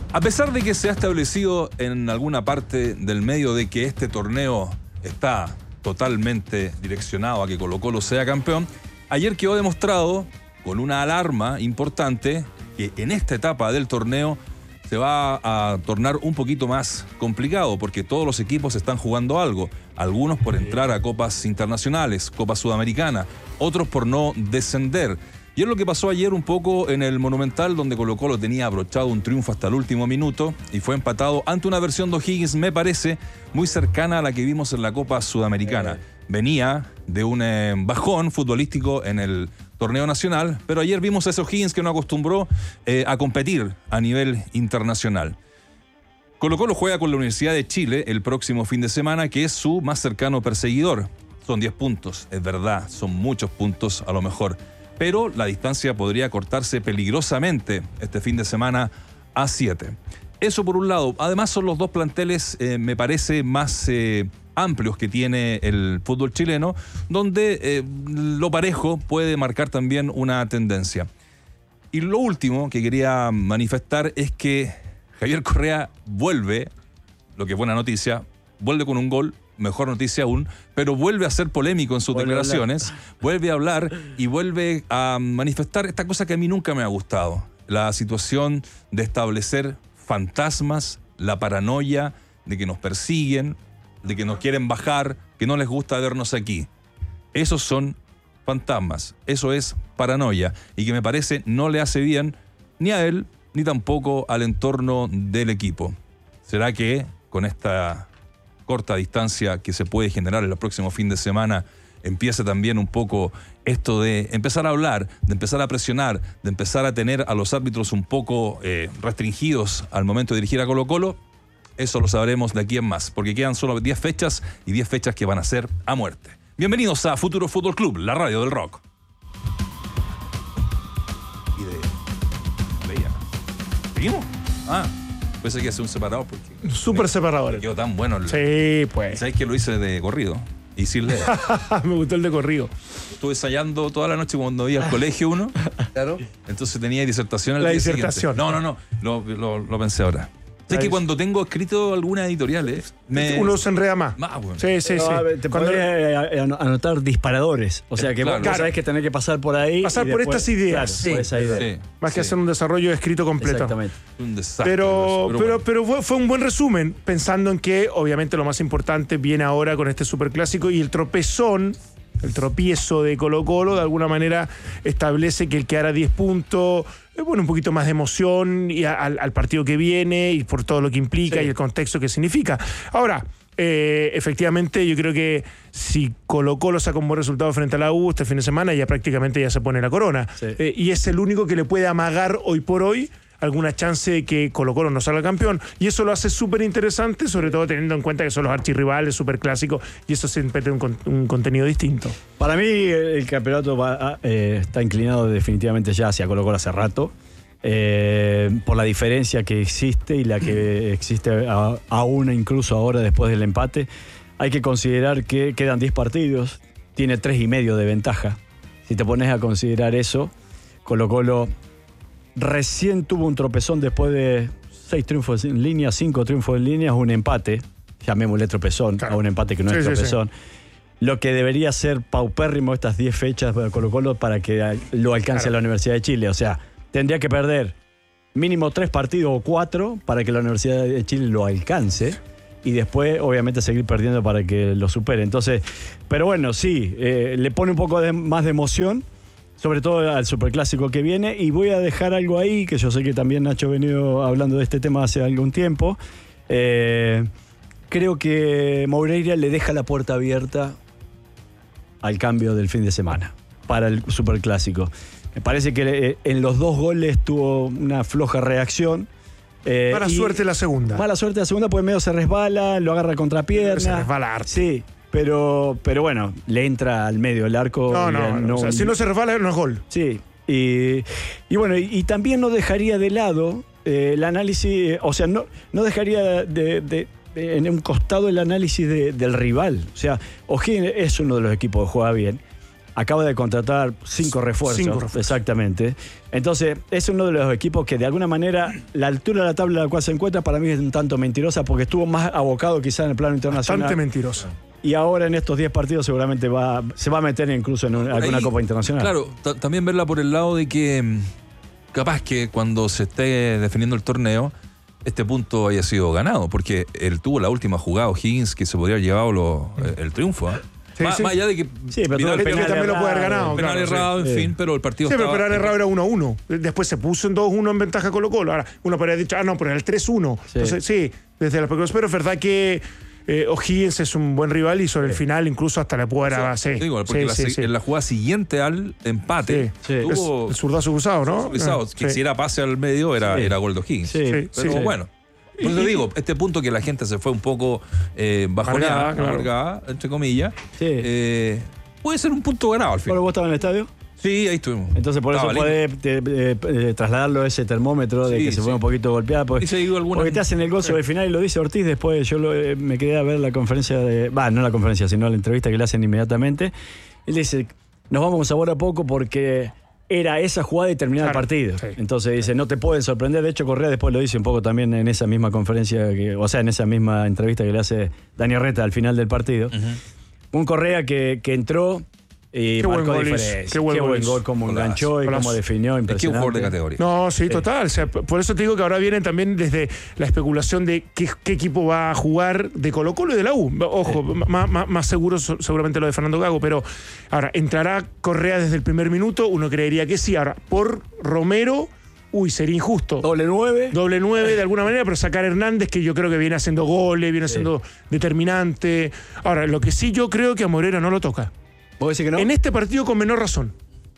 A pesar de que se ha establecido en alguna parte del medio de que este torneo está totalmente direccionado a que Colo-Colo sea campeón, ayer quedó demostrado con una alarma importante que en esta etapa del torneo se va a tornar un poquito más complicado porque todos los equipos están jugando algo, algunos por entrar a copas internacionales, Copa Sudamericana, otros por no descender. Y es lo que pasó ayer un poco en el Monumental, donde Colo-Colo tenía abrochado un triunfo hasta el último minuto y fue empatado ante una versión de O'Higgins, me parece, muy cercana a la que vimos en la Copa Sudamericana. Venía de un bajón futbolístico en el torneo nacional, pero ayer vimos a ese O'Higgins que no acostumbró a competir a nivel internacional. Colo-Colo juega con la Universidad de Chile el próximo fin de semana, que es su más cercano perseguidor. Son 10 puntos, es verdad, son muchos puntos a lo mejor, pero la distancia podría cortarse peligrosamente este fin de semana a 7. Eso por un lado. Además son los dos planteles, me parece, más amplios que tiene el fútbol chileno, donde lo parejo puede marcar también una tendencia. Y lo último que quería manifestar es que Javier Correa vuelve, lo que es buena noticia, vuelve con un gol. Mejor noticia aún, pero vuelve a ser polémico en sus declaraciones, vuelve a hablar y vuelve a manifestar esta cosa que a mí nunca me ha gustado, la situación de establecer fantasmas, la paranoia de que nos persiguen, de que nos quieren bajar, que no les gusta vernos aquí. Esos son fantasmas, eso es paranoia y que me parece no le hace bien ni a él ni tampoco al entorno del equipo. ¿Será que con esta corta distancia que se puede generar el próximo fin de semana empieza también un poco esto de empezar a hablar, de empezar a presionar, de empezar a tener a los árbitros un poco restringidos al momento de dirigir a Colo-Colo? Eso lo sabremos de aquí en más, porque quedan solo 10 fechas y 10 fechas que van a ser a muerte. Bienvenidos a Futuro Fútbol Club, la radio del rock. Y de... ¿Veía? ¿Seguimos? Pensé que iba a ser un separador porque... Súper separador. Quedó tan bueno. Sí, pues. ¿Sabes que lo hice de corrido? Y sin leer. Me gustó el de corrido. Estuve ensayando toda la noche cuando iba al colegio uno. Claro. Entonces tenía disertación al día siguiente. La disertación. No. Lo pensé ahora. Es que cuando tengo escrito algunas editoriales... Uno se enreda más. Bueno. Sí. Te podría anotar disparadores. O sea que claro. vos sabés que tenés que pasar por ahí. Pasar por estas ideas. Claro, por esa idea. Sí. Más que hacer un desarrollo escrito completo. Exactamente. Un desastre. Pero fue un buen resumen, pensando en que obviamente lo más importante viene ahora con este superclásico y el tropiezo de Colo-Colo de alguna manera establece que el que hará 10 puntos, un poquito más de emoción y al partido que viene y por todo lo que implica y el contexto que significa. Ahora, efectivamente yo creo que si Colo-Colo saca un buen resultado frente a la U este fin de semana, ya prácticamente ya se pone la corona. Sí. Y es el único que le puede amagar hoy por hoy alguna chance de que Colo-Colo no salga campeón, y eso lo hace súper interesante, sobre todo teniendo en cuenta que son los archirrivales, súper clásicos, y eso siempre tiene un contenido distinto. Para mí el campeonato está inclinado definitivamente ya hacia Colo-Colo hace rato, por la diferencia que existe y la que existe aún incluso ahora después del empate. Hay que considerar que quedan 10 partidos, tiene 3,5 de ventaja. Si te pones a considerar eso, Colo-Colo recién tuvo un tropezón después de 6 triunfos en línea, 5 triunfos en línea, un empate, llamémosle tropezón, a un empate que no es tropezón. Lo que debería ser paupérrimo estas 10 fechas para Colo-Colo para que lo alcance la Universidad de Chile. O sea, tendría que perder mínimo 3 partidos o 4 para que la Universidad de Chile lo alcance y después obviamente seguir perdiendo para que lo supere. Entonces, pero bueno, sí, le pone un poco más de emoción, sobre todo al superclásico que viene, y voy a dejar algo ahí, que yo sé que también Nacho ha venido hablando de este tema hace algún tiempo. Creo que Moreira le deja la puerta abierta al cambio del fin de semana para el superclásico. Me parece que en los 2 goles tuvo una floja reacción. Mala suerte la segunda. Mala suerte la segunda, porque medio se resbala, lo agarra contra pierna. Se resbala harto. Sí. Pero bueno, le entra al medio del arco. No. O sea, si no se resbala, no es gol. Sí. Y bueno, y también no dejaría de lado el análisis, o sea, no dejaría en un costado el análisis del rival. O sea, O'Higgins es uno de los equipos que juega bien, acaba de contratar 5 refuerzos. Exactamente. Entonces, es uno de los equipos que de alguna manera la altura de la tabla en la cual se encuentra para mí es un tanto mentirosa porque estuvo más abocado quizá en el plano internacional. Bastante mentirosa. Y ahora en estos 10 partidos seguramente se va a meter incluso en alguna Copa Internacional. Claro, también verla por el lado de que capaz que cuando se esté definiendo el torneo, este punto haya sido ganado, porque él tuvo la última jugada, O'Higgins, que se podría haber llevado el triunfo. Sí, más allá de que pero Vidal también lo puede haber ganado. penal errado, en fin, pero el partido pero estaba... el penal errado era 1-1. Después se puso en 2-1 en ventaja Colo-Colo. Ahora, uno podría haber dicho, no, pero era el 3-1. Sí. Entonces, sí, desde la especulación, pero es verdad que O'Higgins es un buen rival y sobre el final incluso hasta le pudo dar digo, porque en la jugada siguiente al empate tuvo el zurdazo cruzado, ¿no? Que si era pase al medio era gol de O'Higgins. Pero bueno. Por eso digo, este punto que la gente se fue un poco bajoneada, amargada, entre comillas, puede ser un punto ganado al final. ¿Pero vos estabas en el estadio? Sí, ahí estuvimos. Entonces por eso podés trasladarlo a ese termómetro de que se fue un poquito golpeada. Porque te hacen el gol sobre el final y lo dice Ortiz. Después yo me quedé a ver la conferencia no la conferencia, sino la entrevista que le hacen inmediatamente. Él dice, nos vamos con sabor a poco porque era esa jugada y terminar el partido. Sí. Entonces dice, no te pueden sorprender. De hecho, Correa después lo dice un poco también en esa misma conferencia, en esa misma entrevista que le hace Dani Arreta al final del partido. Un Correa que entró y marcó diferencia. Qué buen gol, cómo enganchó y cómo definió. Impresionante. Es que un jugador de categoría. No, sí, total. O sea, por eso te digo que ahora vienen también desde la especulación de qué equipo va a jugar de Colo-Colo y de la U. Ojo, más seguro seguramente lo de Fernando Gago, pero ahora, ¿entrará Correa desde el primer minuto? Uno creería que sí. Ahora, por Romero... sería injusto. Doble 9 de alguna manera, pero sacar a Hernández, que yo creo que viene haciendo goles, viene siendo determinante. Ahora, lo que sí yo creo que a Moreira no lo toca. ¿Vos decís que no? En este partido con menor razón.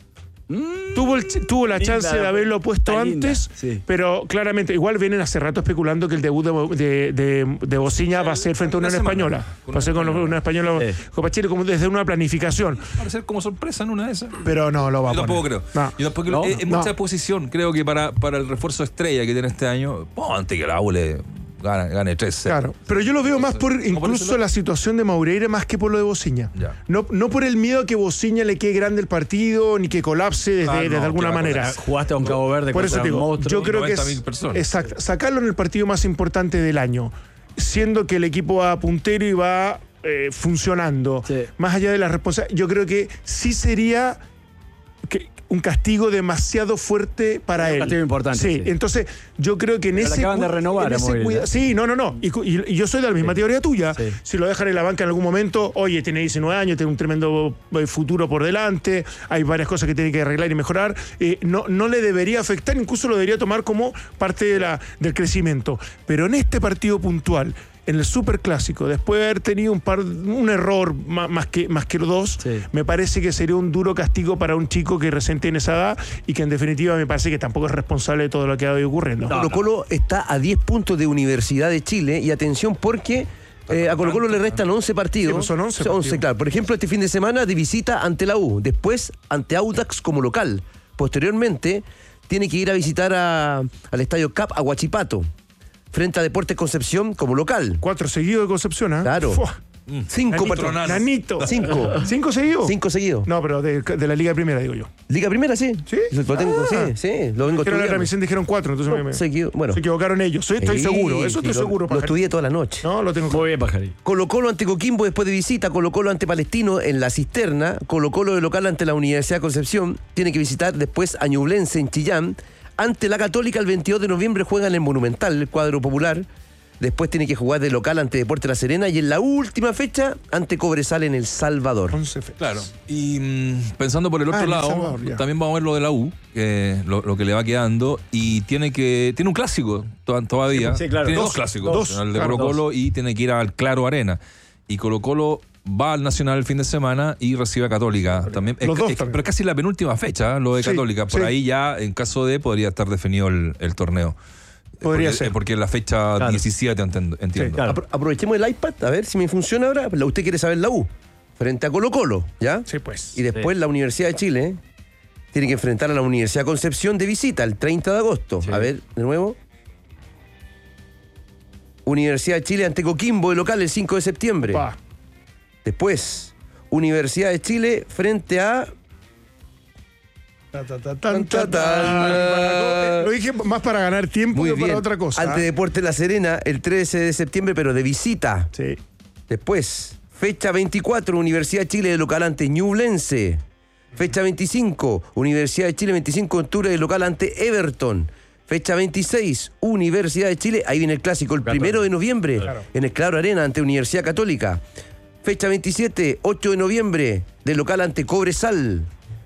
Tuvo la chance de haberlo puesto antes, pero claramente, igual vienen hace rato especulando que el debut de Bociña va a ser frente a una Española. Va a ser con una Española Copa Chile, como desde una planificación. Va a ser como sorpresa en una de esas. Pero no lo va a poner. Yo tampoco creo. No. Yo tampoco creo. En mucha posición, creo que para el refuerzo estrella que tiene este año, ponte que la U le gane 3-0. Claro, pero yo lo veo más por incluso la situación de Maureira más que por lo de Bociña. No por el miedo a que Bociña le quede grande el partido ni que colapse desde alguna manera. Jugaste a un Cabo Verde por eso te digo, yo creo que es exacto, sacarlo en el partido más importante del año, siendo que el equipo va puntero y va funcionando, más allá de la responsabilidad, yo creo que sí sería un castigo demasiado fuerte para él. Un castigo importante. Sí, entonces yo creo que en ese... acaban de renovar. Sí, no. Y yo soy de la misma teoría tuya. Sí. Si lo dejan en la banca en algún momento, oye, tiene 19 años, tiene un tremendo futuro por delante, hay varias cosas que tiene que arreglar y mejorar. No le debería afectar, incluso lo debería tomar como parte del crecimiento. Pero en este partido puntual, en el Superclásico, después de haber tenido un error más que los dos, me parece que sería un duro castigo para un chico que recién tiene esa edad y que en definitiva me parece que tampoco es responsable de todo lo que ha ido ocurriendo. Colo-Colo está a 10 puntos de Universidad de Chile y atención porque a Colo-Colo le restan 11 partidos. Pues son 11 partidos. Claro. Por ejemplo, este fin de semana de visita ante la U, después ante Audax como local. Posteriormente tiene que ir a visitar al Estadio Cap a Huachipato, frente a Deportes Concepción como local. 4 seguidos de Concepción, ¿eh? Claro. 5 Nanito. 5 seguidos. 5 seguidos. No, pero de la Liga Primera, digo yo. ¿Liga Primera, sí? ¿Sí? Lo tengo, sí. Lo vengo estudiando. En la remisión dijeron 4, entonces se equivocaron ellos. Estoy seguro, eso estoy seguro. Lo estudié toda la noche. No, lo tengo. Muy bien, Pajarín. Colo-Colo ante Coquimbo después de visita, Colo-Colo ante Palestino en La Cisterna, Colo-Colo de local ante la Universidad de Concepción, tiene que visitar después a Ñublense en Chillán, ante la Católica el 22 de noviembre juega en el Monumental, el cuadro popular. Después tiene que jugar de local ante Deportes La Serena y en la última fecha ante Cobresal en El Salvador. 11 fechas. Claro. Y pensando por el otro lado, Salvador, también vamos a ver lo de la U, lo que le va quedando. Y tiene un clásico todavía. Sí, claro. Tiene dos clásicos. El de Colo-Colo y tiene que ir al Claro Arena. Y Colo-Colo va al Nacional el fin de semana y recibe a Católica. También. Pero es casi la penúltima fecha, lo de Católica. Por ahí ya, en caso de, podría estar definido el torneo. Podría ser. Porque en la fecha 17 entiendo. Sí, claro. Aprovechemos el iPad, a ver si me funciona ahora. Usted quiere saber la U, frente a Colo-Colo, ¿ya? Sí, pues. Y después la Universidad de Chile tiene que enfrentar a la Universidad de Concepción de visita el 30 de agosto. Sí. A ver, de nuevo. Universidad de Chile ante Coquimbo de local el 5 de septiembre. Opa. Después, Universidad de Chile frente a... Lo dije más para ganar tiempo Muy que bien. para otra cosa. Ante Deportes La Serena el 13 de septiembre, pero de visita. Sí. Después, fecha 24, Universidad de Chile de local ante Ñublense. Fecha 25, Universidad de Chile, 25 de octubre de local ante Everton. Fecha 26, Universidad de Chile, ahí viene el clásico, el 1 de noviembre, Claro. en el Claro Arena ante Universidad Católica. Fecha 27, 8 de noviembre, de local ante Cobresal.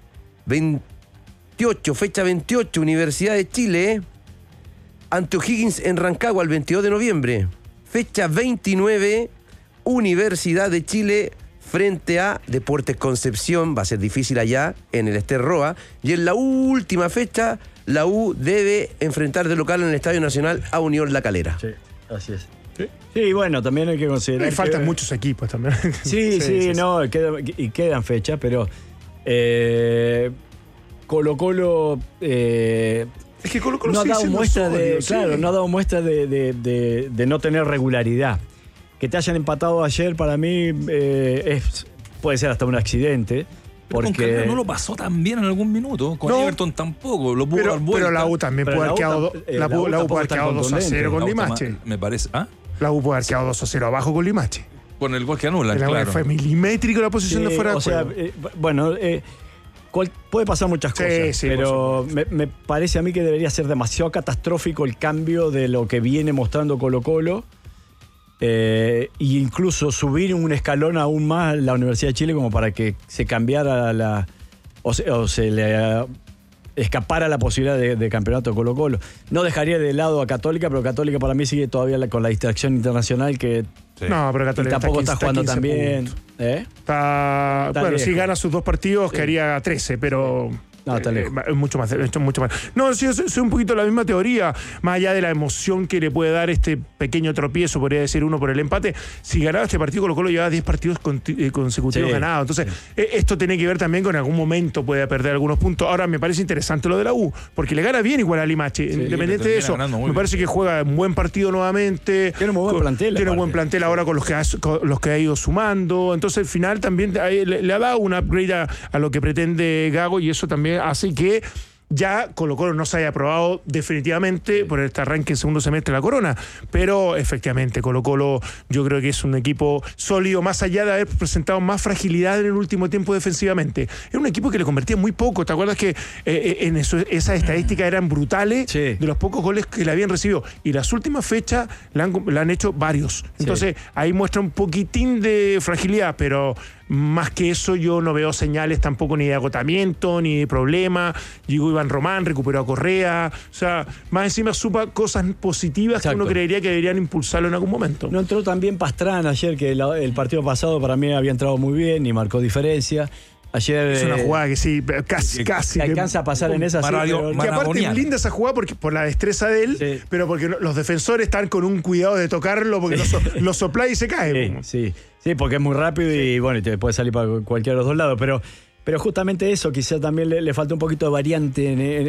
28, fecha 28, Universidad de Chile ante O'Higgins en Rancagua el 22 de noviembre. Fecha 29, Universidad de Chile frente a Deportes Concepción. Va a ser difícil allá en el Ester Roa. Y en la última fecha, la U debe enfrentar de local en el Estadio Nacional a Unión La Calera. Sí, así es. Sí. Sí, bueno, también hay que considerar. Y faltan que- muchos equipos también. Sí, no, quedan fechas, pero Colo-Colo Es que Colo-Colo no ha sigue dado siendo muestra sólido, sí. no ha dado muestra de no tener regularidad. Que te hayan empatado ayer para mí puede ser hasta un accidente. Pero con Porque Calera no lo pasó tan bien en algún minuto. Con No. Everton tampoco. Lo pudo Pero, dar vuelta. pero la U también Pero puede la haber U quedado, tampoco- la la U U puede tampoco haber está quedado 2-0 contundente. con La U Limache. me parece. ¿Ah? La U puede haber quedado 2-0 abajo con Limache. Con el gol que anulan, La U claro. fue milimétrico la posición de Sí, fuera de o sea, juego. bueno, puede pasar muchas Sí, cosas, sí, pero me parece a mí que debería ser demasiado catastrófico el cambio de lo que viene mostrando Colo-Colo e incluso subir un escalón aún más la Universidad de Chile como para que se cambiara o se le escapara la posibilidad de campeonato Colo-Colo. No dejaría de lado a Católica, pero Católica para mí sigue todavía con la distracción internacional que Sí. No, pero y Católica tampoco está 15 jugando 15 tan bien. puntos. Está Bueno, lejos. si gana sus 2 partidos, quedaría a 13, pero. No, está lejos. Es mucho más. No, sí, es un poquito la misma teoría, más allá de la emoción que le puede dar este pequeño tropiezo, podría decir uno por el empate. Si ganaba este partido, Colo-Colo llevaba 10 partidos consecutivos Sí. ganados. Entonces, esto tiene que ver también con algún momento puede perder algunos puntos. Ahora, me parece interesante lo de la U, porque le gana bien igual a Limache. Independiente de termina eso, ganando muy me bien. parece que juega un buen partido nuevamente. Tiene un muy buen plantel, Tiene un buen aparte. plantel ahora con los que ha ido sumando. Entonces, al final también le ha dado un upgrade a lo que pretende Gago y eso también hace que ya Colo-Colo no se haya aprobado definitivamente por este arranque en segundo semestre de la Corona, pero efectivamente Colo-Colo yo creo que es un equipo sólido, más allá de haber presentado más fragilidad en el último tiempo defensivamente. Era un equipo que le convertía muy poco, ¿te acuerdas que en esas estadísticas eran brutales Sí. de los pocos goles que le habían recibido? Y las últimas fechas le han hecho varios. Entonces ahí muestra un poquitín de fragilidad, pero más que eso yo no veo señales tampoco ni de agotamiento, ni de problema. Llegó Iván Román, recuperó a Correa. O sea, más encima supa cosas positivas Exacto. que uno creería que deberían impulsarlo en algún momento. No entró tan bien Pastrana ayer, que el partido pasado para mí había entrado muy bien y marcó diferencia. Ayer Es una jugada que sí, casi. se alcanza a pasar en esa sí, Maravilloso. pero- Que aparte Marabonial. es linda esa jugada porque, por la destreza de él, Sí. pero porque los defensores están con un cuidado de tocarlo porque lo sopla y se cae. Sí, porque es muy rápido y bueno, y te puede salir para cualquiera de los dos lados, pero justamente eso, quizá también le falta un poquito de variante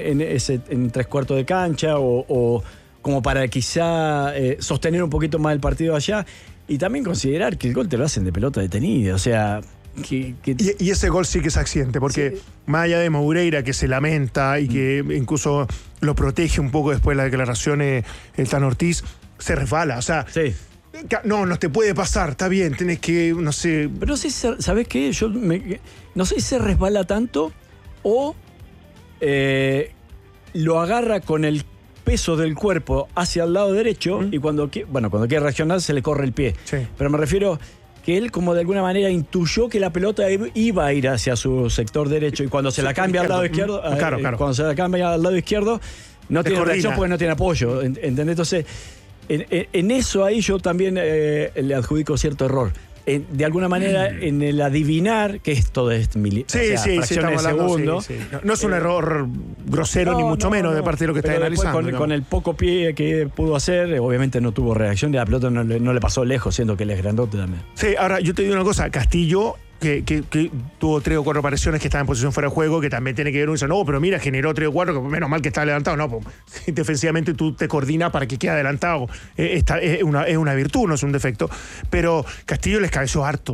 en 3/4 de cancha o como para quizá sostener un poquito más el partido allá y también considerar que el gol te lo hacen de pelota detenida, o sea, que Y ese gol sí que es accidente, porque más allá de Moureira, que se lamenta y que incluso lo protege un poco después de las declaraciones el Tan Ortiz, se resbala. O sea, sí. no te puede pasar, está bien, tenés que, no sé. Pero no sé, ¿sabes qué? No sé si se resbala tanto o lo agarra con el peso del cuerpo hacia el lado derecho y cuando quiere reaccionar se le corre el pie. Sí. Pero me refiero que él como de alguna manera intuyó que la pelota iba a ir hacia su sector derecho y cuando se la cambia al lado izquierdo, Claro. cuando se la cambia al lado izquierdo, no Se tiene coordina. reacción porque no tiene apoyo. ¿Entendés? Entonces, en eso ahí yo también le adjudico cierto error. De alguna manera, en el adivinar que esto es Sí, fracciones estamos de hablando. segundo. Sí. No es un error grosero, ni mucho menos, de parte de lo que está Pero después analizando. con el poco pie que pudo hacer, obviamente no tuvo reacción y la pelota no le pasó lejos, siendo que él es grandote también. Sí, ahora yo te digo una cosa, Castillo, que tuvo 3 o 4 apariciones que estaba en posición fuera de juego, que también tiene que ver, uno dice, no, pero mira, generó 3 o 4, que menos mal que está adelantado. No, pues, defensivamente tú te coordinas para que quede adelantado. Es una virtud, no es un defecto. Pero Castillo les cabeció harto.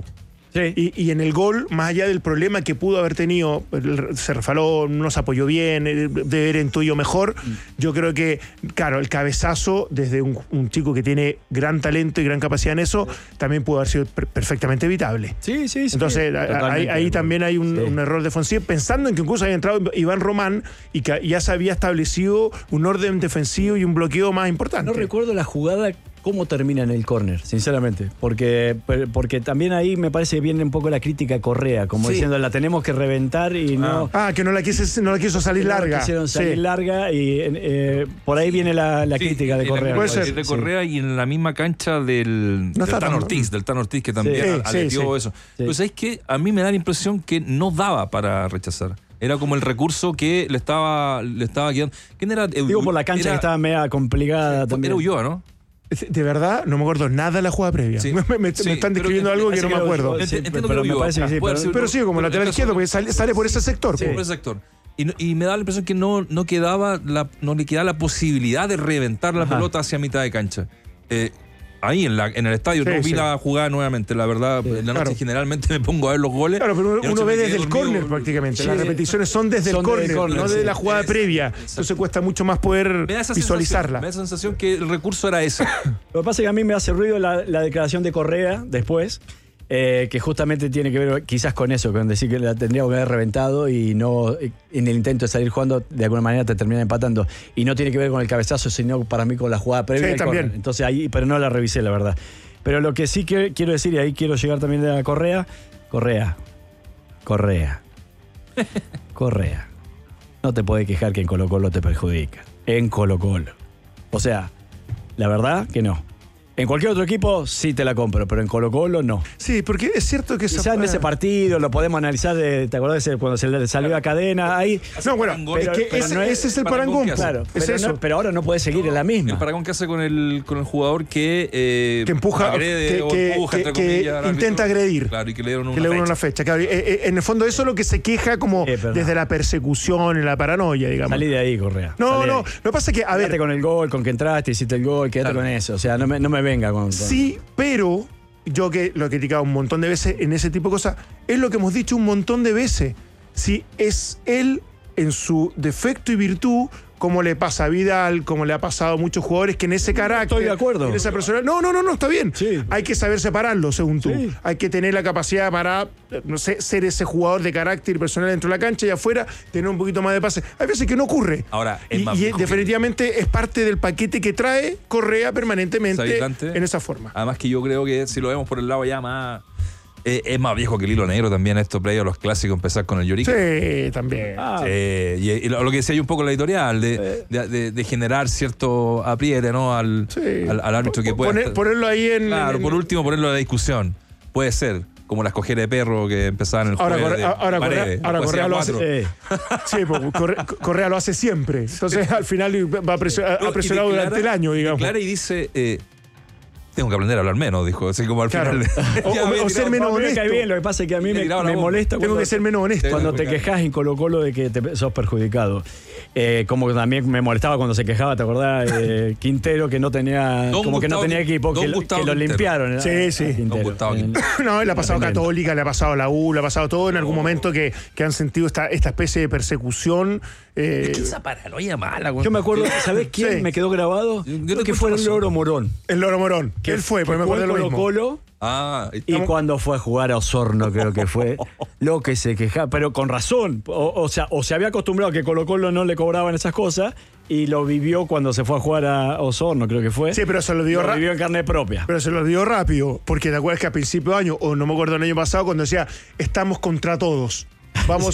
Sí. Y en el gol, más allá del problema que pudo haber tenido, se refaló, no se apoyó bien, debe haber intuido mejor. Yo creo que, claro, el cabezazo desde un chico que tiene gran talento y gran capacidad en eso, también pudo haber sido perfectamente evitable. Sí. Entonces, ahí también hay un error defensivo, pensando en que incluso había entrado Iván Román y que ya se había establecido un orden defensivo y un bloqueo más importante. No recuerdo la jugada, cómo termina en el córner, sinceramente. Porque también ahí me parece que viene un poco la crítica a Correa, como diciendo, la tenemos que reventar y no... que no la quiso salir larga. No quisieron salir larga y por ahí viene la crítica de Correa. Puede ser. De Correa y en la misma cancha del Tan Ortiz, que también aleteó eso. Pues ¿sabes qué? A mí me da la impresión que no daba para rechazar. Era como el recurso que le estaba quedando. ¿Quién era? Digo, por la cancha que estaba media complicada también. Era Ulloa, ¿no? De verdad, no me acuerdo nada de la jugada previa. Sí. Me están describiendo algo que no me acuerdo. Entiendo pero que me Ulloa. parece que sí, Pero sí, como lateral izquierdo, porque sale por ese sector. Sí, por ese sector. Y me da la impresión que no le quedaba la posibilidad de reventar la pelota hacia mitad de cancha. Ahí en el estadio no vi la jugada nuevamente, la verdad. En la noche generalmente me pongo a ver los goles. Claro, pero uno ve desde el córner prácticamente. Las repeticiones son desde el córner, no desde la jugada previa. Entonces cuesta mucho más poder visualizarla. Me da esa sensación que el recurso era ese. Lo que pasa es que a mí me hace ruido la declaración de Correa después, que justamente tiene que ver quizás con eso, con decir que la tendríamos que haber reventado y no, en el intento de salir jugando, de alguna manera te terminan empatando. Y no tiene que ver con el cabezazo, sino para mí con la jugada previa. Sí, también. Entonces ahí, pero no la revisé, la verdad. Pero lo que sí quiero decir, y ahí quiero llegar también de la Correa. No te puedes quejar que en Colo-Colo te perjudica. En Colo-Colo. O sea, la verdad que no. En cualquier otro equipo sí te la compro, pero en Colo-Colo no. Sí, porque es cierto que... Quizás en ese partido lo podemos analizar, ¿te acordás de cuando se le salió la cadena? Ahí. No, bueno, pero ese es el parangón. Claro, Pero, pero ahora no puede seguir en la misma. El parangón que hace con el jugador que empuja, agrede o empuja, entre comillas, al intenta árbitro. agredir. Claro, y que le dieron una fecha. Claro, en el fondo eso es lo que se queja como desde la persecución y la paranoia, digamos. Salí de ahí, Correa. No, lo que pasa es que, quédate con el gol, con que entraste, hiciste el gol, quédate con eso. O sea, no me venga con... Sí, pero yo que lo he criticado un montón de veces en ese tipo de cosas, es lo que hemos dicho un montón de veces. Si es él en su defecto y virtud, como le pasa a Vidal, como le ha pasado a muchos jugadores que en ese carácter... Estoy de acuerdo. En esa persona, no, está bien. Sí. Hay que saber separarlo, según tú. Sí. Hay que tener la capacidad para, no sé, ser ese jugador de carácter y personal dentro de la cancha y afuera, tener un poquito más de pase. Hay veces que no ocurre. Ahora, es y más definitivamente es parte del paquete que trae Correa permanentemente antes, en esa forma. Además que yo creo que si lo vemos por el lado ya más... es más viejo que el hilo negro también esto, previo a los clásicos, empezar con el Llorica. Sí, también. Y lo que decía yo un poco en la editorial, de generar cierto apriete, ¿no? al árbitro que pueda... Ponerlo ahí en... Claro, por último, ponerlo en la discusión. Puede ser, como las cojeras de perro que empezaban en el juego. Ahora Correa lo hace. Sí, Correa lo hace siempre. Entonces, al final va presionado durante el año, digamos. Claro, y dice... tengo que aprender a hablar menos, dijo. Así como al final. O ser menos honesto. Bien, lo que pasa es que a mí me molesta. Tengo que ser menos honesto. Cuando te quejas en Colo-Colo de que sos perjudicado. Como también me molestaba cuando se quejaba, ¿te acordás? Quintero, que no tenía. Como que no tenía equipo, que lo limpiaron. Sí. No, le ha pasado a Católica, le ha pasado a la U, le ha pasado todo en algún momento que han sentido esta especie de persecución. Es que esa paranoia mala. Yo me acuerdo, ¿sabés quién me quedó grabado? Creo que fue el Loro Morón. El Loro Morón. Que él fue, porque me acuerdo de lo mismo. Colo. Y cuando fue a jugar a Osorno, creo que fue lo que se quejaba, pero con razón. O sea, se había acostumbrado a que Colo-Colo no le cobraban esas cosas y lo vivió cuando se fue a jugar a Osorno, creo que fue. Sí, pero se lo vivió en carne propia. Pero se lo dio rápido, porque te acuerdas que a principio de año, o no me acuerdo el año pasado, cuando decía, estamos contra todos. Vamos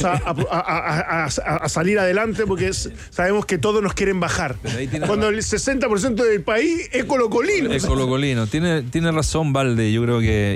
a salir adelante porque sabemos que todos nos quieren bajar. Cuando el 60% del país es colocolino. Es colocolino. Tiene razón Valde, yo creo que